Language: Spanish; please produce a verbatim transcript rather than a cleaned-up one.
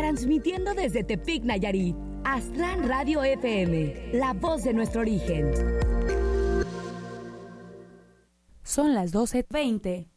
Transmitiendo desde Tepic, Nayarit, Aztlán Radio F M, la voz de nuestro origen. Son las doce veinte.